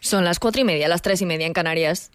Son las 4:30, las 3:30 en Canarias.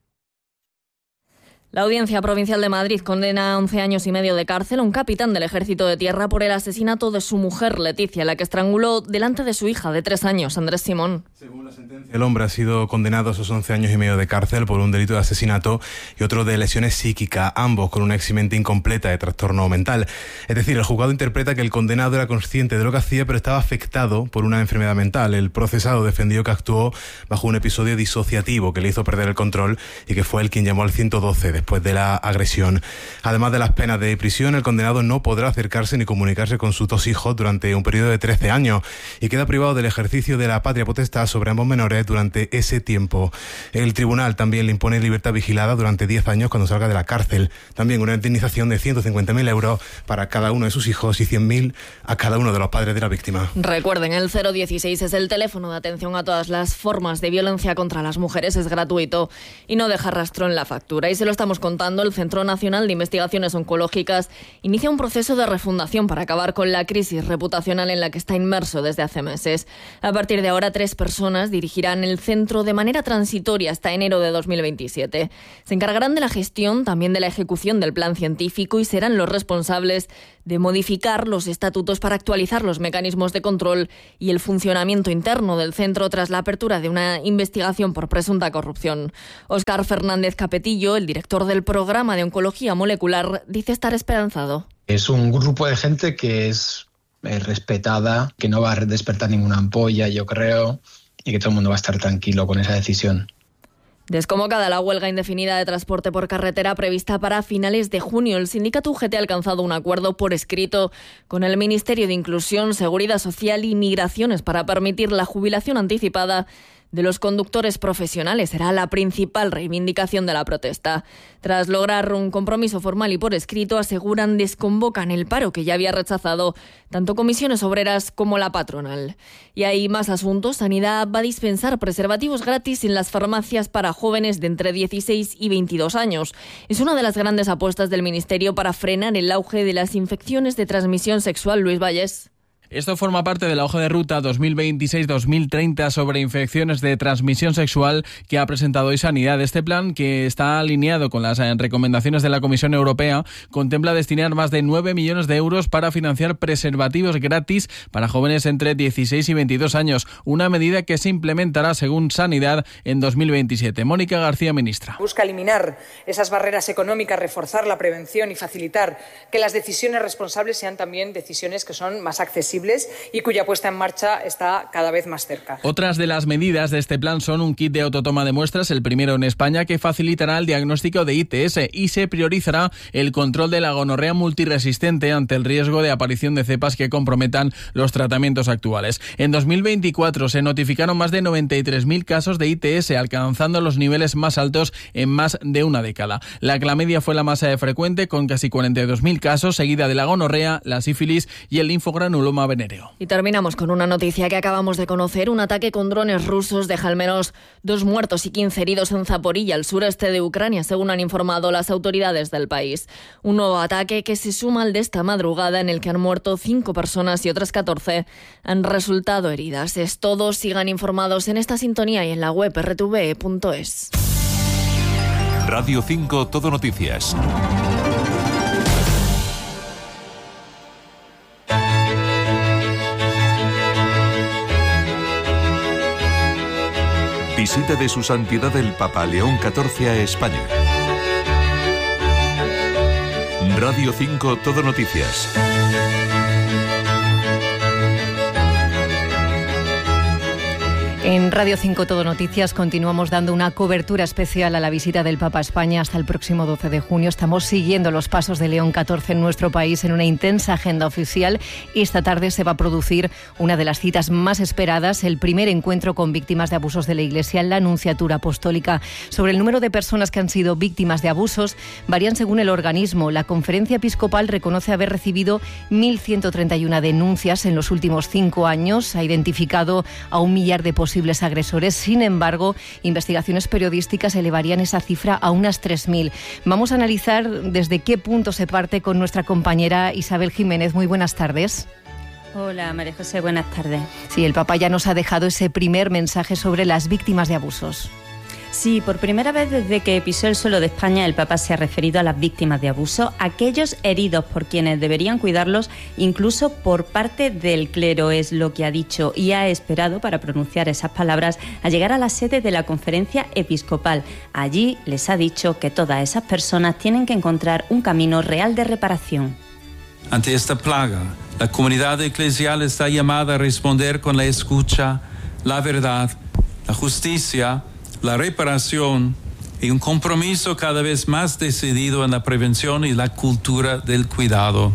La Audiencia Provincial de Madrid condena a 11 años y medio de cárcel a un capitán del Ejército de Tierra por el asesinato de su mujer, Leticia, la que estranguló delante de su hija de 3 años, Andrés Simón. Según la sentencia, el hombre ha sido condenado a esos 11 años y medio de cárcel por un delito de asesinato y otro de lesiones psíquicas, ambos con una eximente incompleta de trastorno mental. Es decir, el juzgado interpreta que el condenado era consciente de lo que hacía, pero estaba afectado por una enfermedad mental. El procesado defendió que actuó bajo un episodio disociativo que le hizo perder el control y que fue él quien llamó al 112 después de la agresión. Además de las penas de prisión, el condenado no podrá acercarse ni comunicarse con sus 2 hijos durante un periodo de 13 años y queda privado del ejercicio de la patria potestad sobre ambos menores durante ese tiempo. El tribunal también le impone libertad vigilada durante 10 años cuando salga de la cárcel. También una indemnización de 150.000 euros para cada uno de sus hijos y 100.000 a cada uno de los padres de la víctima. Recuerden, el 016 es el teléfono de atención a todas las formas de violencia contra las mujeres. Es gratuito y no deja rastro en la factura. Y se lo estamos contando, el Centro Nacional de Investigaciones Oncológicas inicia un proceso de refundación para acabar con la crisis reputacional en la que está inmerso desde hace meses. A partir de ahora, 3 personas dirigirán el centro de manera transitoria hasta enero de 2027. Se encargarán de la gestión, también de la ejecución del plan científico y serán los responsables de modificar los estatutos para actualizar los mecanismos de control y el funcionamiento interno del centro tras la apertura de una investigación por presunta corrupción. Óscar Fernández Capetillo, el director del programa de oncología molecular, dice estar esperanzado. Es un grupo de gente que es respetada, que no va a despertar ninguna ampolla, yo creo, y que todo el mundo va a estar tranquilo con esa decisión. Desconvocada la huelga indefinida de transporte por carretera prevista para finales de junio, el sindicato UGT ha alcanzado un acuerdo por escrito con el Ministerio de Inclusión, Seguridad Social y Migraciones para permitir la jubilación anticipada de los conductores profesionales. Será la principal reivindicación de la protesta. Tras lograr un compromiso formal y por escrito, aseguran desconvocan el paro que ya había rechazado tanto comisiones obreras como la patronal. Y hay más asuntos. Sanidad va a dispensar preservativos gratis en las farmacias para jóvenes de entre 16 y 22 años. Es una de las grandes apuestas del Ministerio para frenar el auge de las infecciones de transmisión sexual. Luis Valles. Esto forma parte de la hoja de ruta 2026-2030 sobre infecciones de transmisión sexual que ha presentado hoy Sanidad. Este plan, que está alineado con las recomendaciones de la Comisión Europea, contempla destinar más de 9 millones de euros para financiar preservativos gratis para jóvenes entre 16 y 22 años, una medida que se implementará, según Sanidad, en 2027. Mónica García, ministra. Busca eliminar esas barreras económicas, reforzar la prevención y facilitar que las decisiones responsables sean también decisiones que son más accesibles y cuya puesta en marcha está cada vez más cerca. Otras de las medidas de este plan son un kit de autotoma de muestras, el primero en España, que facilitará el diagnóstico de ITS, y se priorizará el control de la gonorrea multiresistente ante el riesgo de aparición de cepas que comprometan los tratamientos actuales. En 2024 se notificaron más de 93.000 casos de ITS, alcanzando los niveles más altos en más de una década. La clamidia fue la más frecuente, con casi 42.000 casos, seguida de la gonorrea, la sífilis y el linfogranuloma venéreo. Y terminamos con una noticia que acabamos de conocer. Un ataque con drones rusos deja al menos 2 muertos y 15 heridos en Zaporilla, al sureste de Ucrania, según han informado las autoridades del país. Un nuevo ataque que se suma al de esta madrugada, en el que han muerto 5 personas y otras 14 han resultado heridas. Es todo. Sigan informados en esta sintonía y en la web rtve.es. Radio 5 Todo Noticias. Visita de su santidad el Papa León XIV a España. Radio 5 Todo Noticias. En Radio 5 Todo Noticias continuamos dando una cobertura especial a la visita del Papa a España hasta el próximo 12 de junio. Estamos siguiendo los pasos de León XIV en nuestro país en una intensa agenda oficial. Esta tarde se va a producir una de las citas más esperadas, el primer encuentro con víctimas de abusos de la Iglesia en la Nunciatura Apostólica. Sobre el número de personas que han sido víctimas de abusos varían según el organismo. La Conferencia Episcopal reconoce haber recibido 1.131 denuncias en los últimos 5 años. Ha identificado a 1 millar de posibles agresores. Sin embargo, investigaciones periodísticas elevarían esa cifra a unas 3.000. Vamos a analizar desde qué punto se parte con nuestra compañera Isabel Jiménez. Muy buenas tardes. Hola, María José, buenas tardes. Sí, el Papa ya nos ha dejado ese primer mensaje sobre las víctimas de abusos. Sí, por primera vez desde que pisó el suelo de España, el Papa se ha referido a las víctimas de abuso, aquellos heridos por quienes deberían cuidarlos, incluso por parte del clero, es lo que ha dicho, y ha esperado para pronunciar esas palabras a llegar a la sede de la Conferencia Episcopal. Allí les ha dicho que todas esas personas tienen que encontrar un camino real de reparación. Ante esta plaga, la comunidad eclesial está llamada a responder con la escucha, la verdad, la justicia, la reparación y un compromiso cada vez más decidido en la prevención y la cultura del cuidado.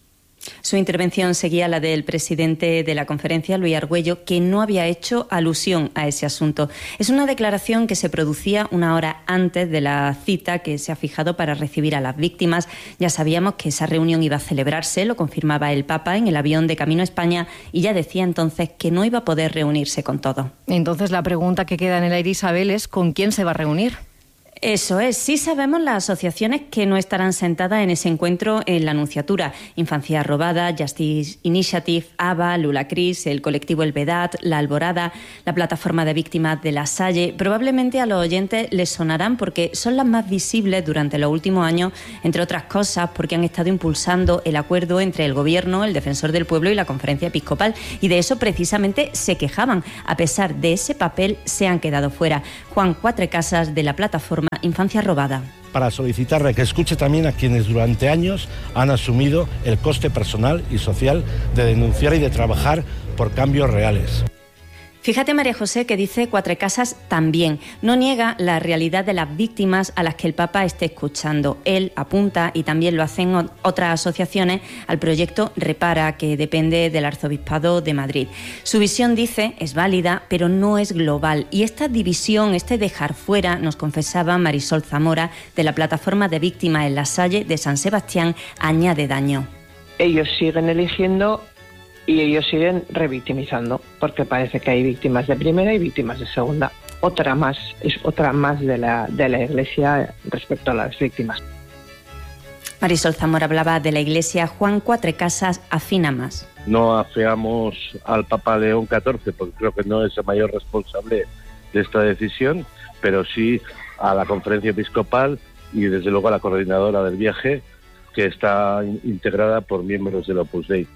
Su intervención seguía la del presidente de la conferencia, Luis Argüello, que no había hecho alusión a ese asunto. Es una declaración que se producía una hora antes de la cita que se ha fijado para recibir a las víctimas. Ya sabíamos que esa reunión iba a celebrarse, lo confirmaba el Papa en el avión de camino a España, y ya decía entonces que no iba a poder reunirse con todos. Entonces la pregunta que queda en el aire, Isabel, es ¿con quién se va a reunir? Eso es, sí sabemos las asociaciones que no estarán sentadas en ese encuentro en la Nunciatura. Infancia Robada, Justice Initiative, ABA, Lula Cris, el colectivo El Vedat, La Alborada, la plataforma de víctimas de La Salle. Probablemente a los oyentes les sonarán porque son las más visibles durante los últimos años, entre otras cosas porque han estado impulsando el acuerdo entre el Gobierno, el Defensor del Pueblo y la Conferencia Episcopal, y de eso precisamente se quejaban. A pesar de ese papel, se han quedado fuera. Juan Cuatrecasas, de la plataforma Infancia Robada. Para solicitarle que escuche también a quienes durante años han asumido el coste personal y social de denunciar y de trabajar por cambios reales. Fíjate, María José, que dice Cuatrecasas también. No niega la realidad de las víctimas a las que el Papa esté escuchando. Él apunta, y también lo hacen otras asociaciones, al proyecto Repara, que depende del Arzobispado de Madrid. Su visión, dice, es válida, pero no es global. Y esta división, este dejar fuera, nos confesaba Marisol Zamora, de la plataforma de víctimas en La Salle de San Sebastián, añade daño. Ellos siguen eligiendo y ellos siguen revictimizando, porque parece que hay víctimas de primera y víctimas de segunda. Otra más de la Iglesia respecto a las víctimas. Marisol Zamora hablaba de la Iglesia. Juan Cuatrecasas afina más. No afeamos al Papa León XIV, porque creo que no es el mayor responsable de esta decisión, pero sí a la Conferencia Episcopal y desde luego a la coordinadora del viaje, que está integrada por miembros del Opus Dei.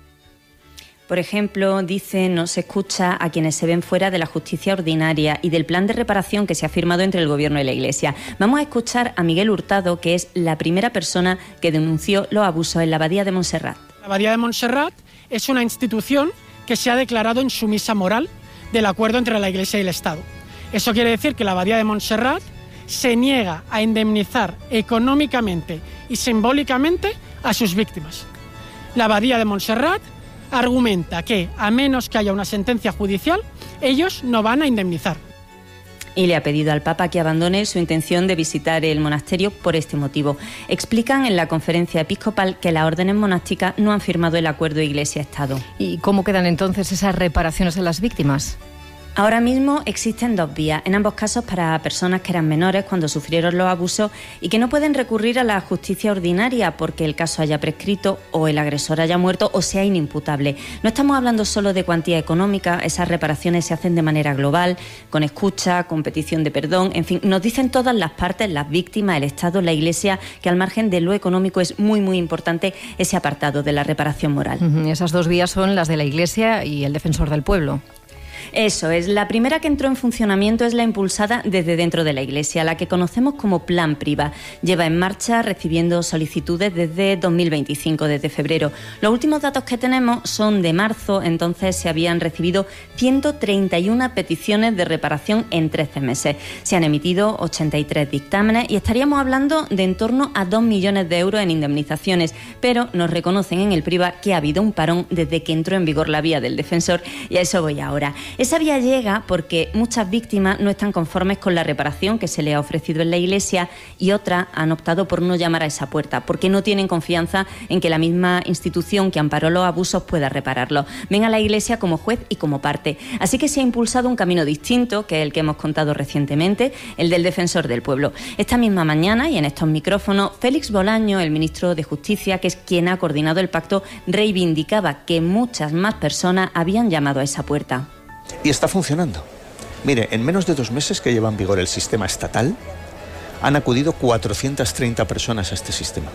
Por ejemplo, dice, no se escucha a quienes se ven fuera de la justicia ordinaria y del plan de reparación que se ha firmado entre el Gobierno y la Iglesia. Vamos a escuchar a Miguel Hurtado, que es la primera persona que denunció los abusos en la Abadía de Montserrat. La Abadía de Montserrat es una institución que se ha declarado insumisa moral del acuerdo entre la Iglesia y el Estado. Eso quiere decir que la Abadía de Montserrat se niega a indemnizar económicamente y simbólicamente a sus víctimas. La Abadía de Montserrat argumenta que, a menos que haya una sentencia judicial, ellos no van a indemnizar. Y le ha pedido al Papa que abandone su intención de visitar el monasterio por este motivo. Explican en la conferencia episcopal que las órdenes monásticas no han firmado el acuerdo Iglesia-Estado. ¿Y cómo quedan entonces esas reparaciones a las víctimas? Ahora mismo existen dos vías, en ambos casos para personas que eran menores cuando sufrieron los abusos y que no pueden recurrir a la justicia ordinaria porque el caso haya prescrito o el agresor haya muerto o sea inimputable. No estamos hablando solo de cuantía económica, esas reparaciones se hacen de manera global, con escucha, con petición de perdón, en fin, nos dicen todas las partes, las víctimas, el Estado, la Iglesia, que al margen de lo económico es muy, muy importante ese apartado de la reparación moral. Esas dos vías son las de la Iglesia y el Defensor del Pueblo. Eso es. La primera que entró en funcionamiento es la impulsada desde dentro de la Iglesia, la que conocemos como Plan Priva. Lleva en marcha recibiendo solicitudes desde 2025, desde febrero. Los últimos datos que tenemos son de marzo, entonces se habían recibido 131 peticiones de reparación en 13 meses. Se han emitido 83 dictámenes y estaríamos hablando de en torno a 2 millones de euros en indemnizaciones, pero nos reconocen en el Priva que ha habido un parón desde que entró en vigor la vía del defensor y a eso voy ahora. Esa vía llega porque muchas víctimas no están conformes con la reparación que se les ha ofrecido en la Iglesia y otras han optado por no llamar a esa puerta porque no tienen confianza en que la misma institución que amparó los abusos pueda repararlos. Ven a la Iglesia como juez y como parte. Así que se ha impulsado un camino distinto, que es el que hemos contado recientemente, el del defensor del pueblo. Esta misma mañana y en estos micrófonos, Félix Bolaño, el ministro de Justicia, que es quien ha coordinado el pacto, reivindicaba que muchas más personas habían llamado a esa puerta. Y está funcionando. Mire, en menos de 2 meses que lleva en vigor el sistema estatal, han acudido 430 personas a este sistema.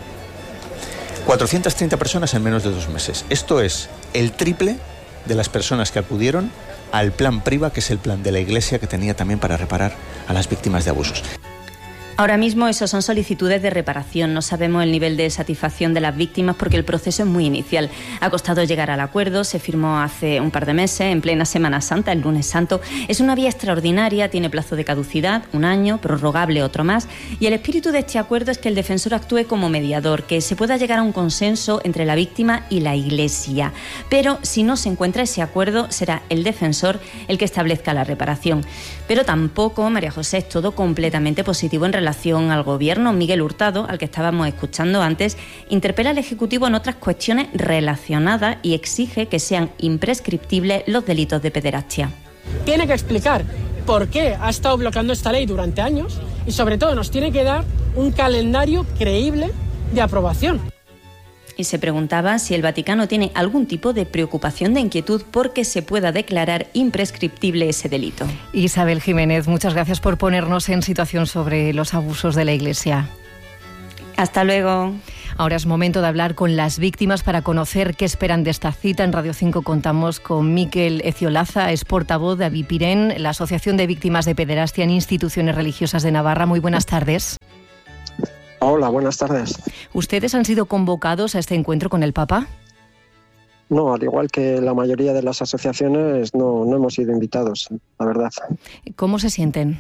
430 personas en menos de 2 meses. Esto es el triple de las personas que acudieron al plan PRIVA, que es el plan de la Iglesia que tenía también para reparar a las víctimas de abusos. Ahora mismo eso son solicitudes de reparación. No sabemos el nivel de satisfacción de las víctimas porque el proceso es muy inicial. Ha costado llegar al acuerdo, se firmó hace un par de meses, en plena Semana Santa, el lunes santo. Es una vía extraordinaria, tiene plazo de caducidad, 1 año, prorrogable otro más. Y el espíritu de este acuerdo es que el defensor actúe como mediador, que se pueda llegar a un consenso entre la víctima y la Iglesia. Pero si no se encuentra ese acuerdo, será el defensor el que establezca la reparación. Pero tampoco, María José, es todo completamente positivo en relación al Gobierno. Miguel Hurtado, al que estábamos escuchando antes, interpela al Ejecutivo en otras cuestiones relacionadas y exige que sean imprescriptibles los delitos de pederastia. Tiene que explicar por qué ha estado bloqueando esta ley durante años y, sobre todo, nos tiene que dar un calendario creíble de aprobación. Y se preguntaba si el Vaticano tiene algún tipo de preocupación, de inquietud porque se pueda declarar imprescriptible ese delito. Isabel Jiménez, muchas gracias por ponernos en situación sobre los abusos de la Iglesia. Hasta luego. Ahora es momento de hablar con las víctimas para conocer qué esperan de esta cita. En Radio 5 contamos con Mikel Eciolaza, es portavoz de Abipiren, la Asociación de Víctimas de Pederastia en Instituciones Religiosas de Navarra. Muy buenas tardes. Hola, buenas tardes. ¿Ustedes han sido convocados a este encuentro con el Papa? No, al igual que la mayoría de las asociaciones, no hemos sido invitados, la verdad. ¿Cómo se sienten?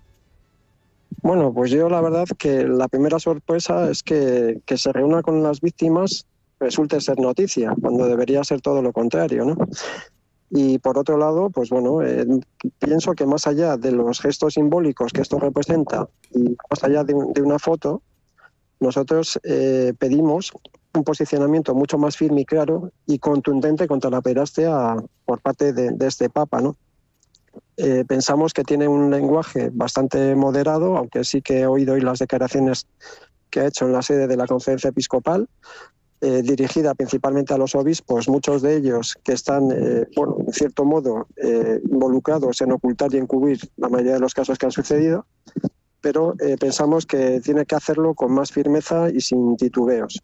Bueno, pues yo la verdad que la primera sorpresa es que se reúna con las víctimas resulte ser noticia, cuando debería ser todo lo contrario, ¿no? Y por otro lado, pues bueno, pienso que más allá de los gestos simbólicos que esto representa y más allá de una foto, nosotros pedimos un posicionamiento mucho más firme y claro y contundente contra la pederastia por parte de este Papa, ¿no? Pensamos que tiene un lenguaje bastante moderado, aunque sí que he oído hoy las declaraciones que ha hecho en la sede de la Conferencia Episcopal, dirigida principalmente a los obispos, muchos de ellos que están, en cierto modo, involucrados en ocultar y encubrir la mayoría de los casos que han sucedido, pero pensamos que tiene que hacerlo con más firmeza y sin titubeos.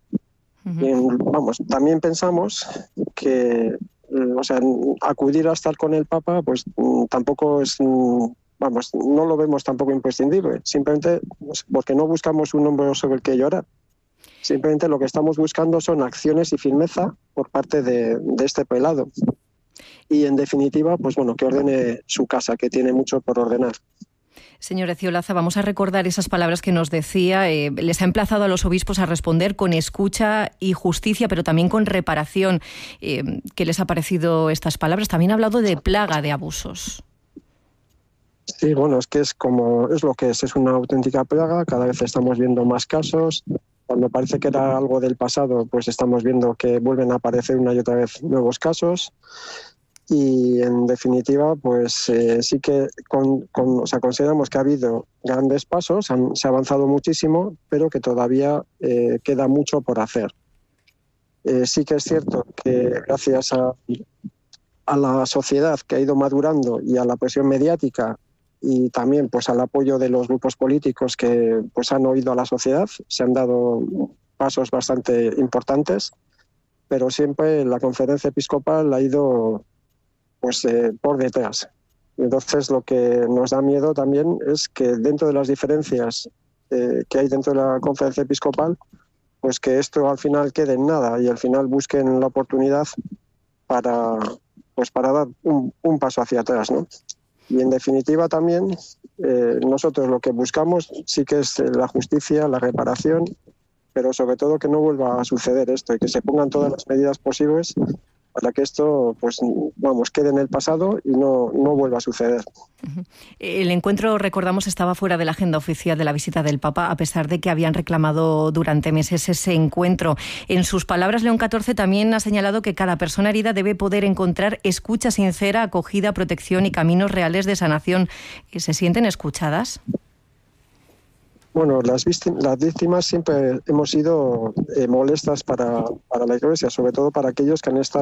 También pensamos que acudir a estar con el Papa pues tampoco es, no lo vemos tampoco imprescindible, simplemente porque no buscamos un hombro sobre el que llorar. Simplemente lo que estamos buscando son acciones y firmeza por parte de este prelado. Y en definitiva, pues bueno, que ordene su casa, que tiene mucho por ordenar. Señor Eciolaza, vamos a recordar esas palabras que nos decía. Les ha emplazado a los obispos a responder con escucha y justicia, pero también con reparación. ¿Qué les ha parecido estas palabras? También ha hablado de plaga de abusos. Sí, bueno, es que es lo que es una auténtica plaga. Cada vez estamos viendo más casos. Cuando parece que era algo del pasado, pues estamos viendo que vuelven a aparecer una y otra vez nuevos casos. Y en definitiva, pues sí que consideramos que ha habido grandes pasos, se ha avanzado muchísimo, pero que todavía queda mucho por hacer. Sí que es cierto que gracias a la sociedad que ha ido madurando y a la presión mediática y también pues al apoyo de los grupos políticos que pues han oído a la sociedad, se han dado pasos bastante importantes, pero siempre la Conferencia Episcopal ha ido por detrás. Entonces lo que nos da miedo también es que dentro de las diferencias que hay dentro de la Conferencia Episcopal, pues que esto al final quede en nada y al final busquen la oportunidad para dar un paso hacia atrás, ¿no? Y en definitiva también nosotros lo que buscamos sí que es la justicia, la reparación, pero sobre todo que no vuelva a suceder esto y que se pongan todas las medidas posibles para que esto, pues vamos, quede en el pasado y no vuelva a suceder. El encuentro, recordamos, estaba fuera de la agenda oficial de la visita del Papa, a pesar de que habían reclamado durante meses ese encuentro. En sus palabras, León XIV también ha señalado que cada persona herida debe poder encontrar escucha sincera, acogida, protección y caminos reales de sanación. ¿Se sienten escuchadas? Bueno, las víctimas siempre hemos sido molestas para la Iglesia, sobre todo para aquellos que han estado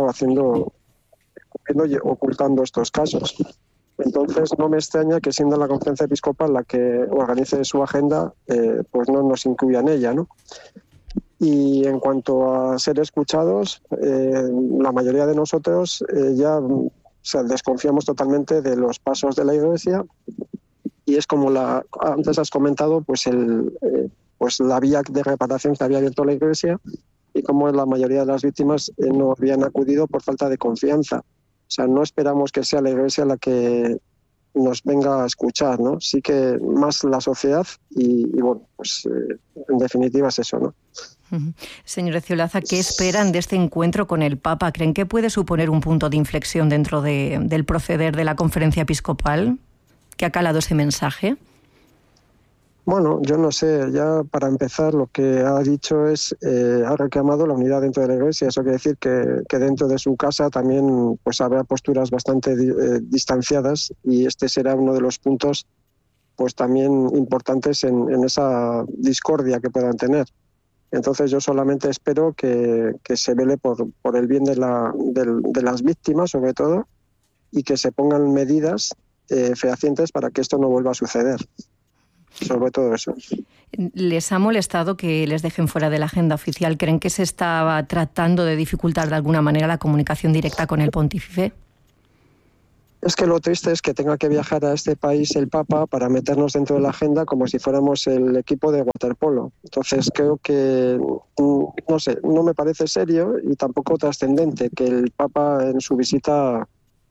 ocultando estos casos. Entonces no me extraña que, siendo la Conferencia Episcopal la que organice su agenda, pues no nos incluya en ella, ¿no? Y en cuanto a ser escuchados, la mayoría de nosotros desconfiamos totalmente de los pasos de la Iglesia, y es como antes has comentado, pues la vía de reparación que había abierto la Iglesia, y como la mayoría de las víctimas no habían acudido por falta de confianza. O sea, no esperamos que sea la Iglesia la que nos venga a escuchar, ¿no? Sí que más la sociedad y bueno, pues en definitiva es eso, ¿no? Señor Eciolaza, ¿qué esperan de este encuentro con el Papa? ¿Creen que puede suponer un punto de inflexión dentro del proceder de la Conferencia Episcopal? ¿Qué ha calado ese mensaje? Bueno, yo no sé, ya para empezar lo que ha dicho es, ha reclamado la unidad dentro de la Iglesia. Eso quiere decir que dentro de su casa también pues habrá posturas bastante distanciadas, y este será uno de los puntos pues también importantes en esa discordia que puedan tener. Entonces yo solamente espero que se vele por el bien de las víctimas, sobre todo, y que se pongan medidas fehacientes para que esto no vuelva a suceder. Sobre todo eso. ¿Les ha molestado que les dejen fuera de la agenda oficial? ¿Creen que se estaba tratando de dificultar de alguna manera la comunicación directa con el pontífice? Es que lo triste es que tenga que viajar a este país el Papa para meternos dentro de la agenda como si fuéramos el equipo de waterpolo. Entonces creo que, no sé, no me parece serio y tampoco trascendente que el Papa en su visita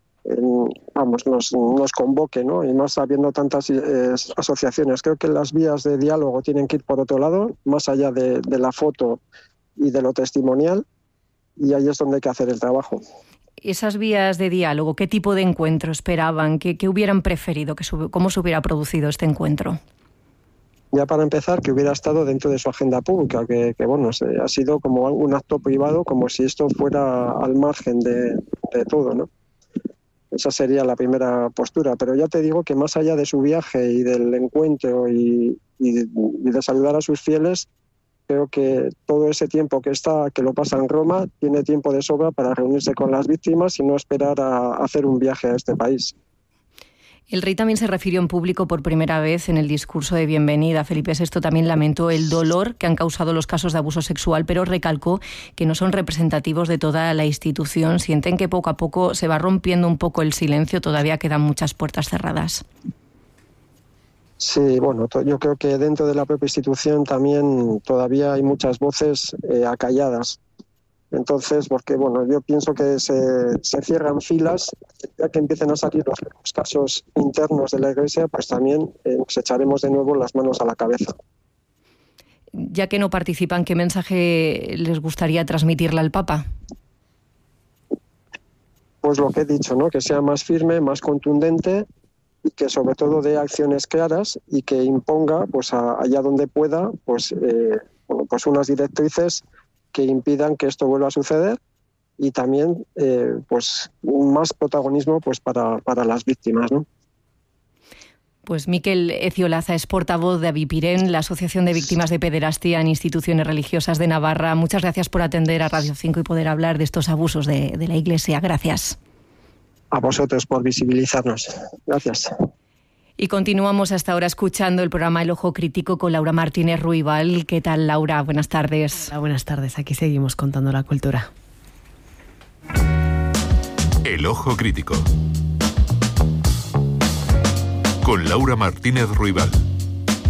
nos convoque, ¿no? Y más habiendo tantas asociaciones. Creo que las vías de diálogo tienen que ir por otro lado, más allá de la foto y de lo testimonial, y ahí es donde hay que hacer el trabajo. Esas vías de diálogo, ¿qué tipo de encuentro esperaban? ¿Qué hubieran preferido? ¿Cómo se hubiera producido este encuentro? Ya para empezar, que hubiera estado dentro de su agenda pública, que bueno, ha sido como un acto privado, como si esto fuera al margen de todo, ¿no? Esa sería la primera postura, pero ya te digo que más allá de su viaje y del encuentro y de saludar a sus fieles, creo que todo ese tiempo que lo pasa en Roma tiene tiempo de sobra para reunirse con las víctimas y no esperar a hacer un viaje a este país. El rey también se refirió en público por primera vez en el discurso de bienvenida. Felipe VI también lamentó el dolor que han causado los casos de abuso sexual, pero recalcó que no son representativos de toda la institución. Sienten que poco a poco se va rompiendo un poco el silencio, todavía quedan muchas puertas cerradas. Sí, bueno, yo creo que dentro de la propia institución también todavía hay muchas voces acalladas. Entonces, porque bueno, yo pienso que se cierran filas, ya que empiecen a salir los casos internos de la Iglesia, pues también nos echaremos de nuevo las manos a la cabeza. Ya que no participan, ¿qué mensaje les gustaría transmitirle al Papa? Pues lo que he dicho, ¿no? Que sea más firme, más contundente, y que sobre todo dé acciones claras y que imponga, pues allá donde pueda, pues unas directrices que impidan que esto vuelva a suceder, y también pues más protagonismo pues para las víctimas, ¿no? Pues Mikel Eciolaza es portavoz de Avipirén, la Asociación de Víctimas de Pederastia en Instituciones Religiosas de Navarra. Muchas gracias por atender a Radio 5 y poder hablar de estos abusos de la Iglesia. Gracias. A vosotros por visibilizarnos. Gracias. Y continuamos hasta ahora escuchando el programa El Ojo Crítico con Laura Martínez Ruibal. ¿Qué tal, Laura? Buenas tardes. Hola, buenas tardes. Aquí seguimos contando la cultura. El Ojo Crítico con Laura Martínez Ruibal.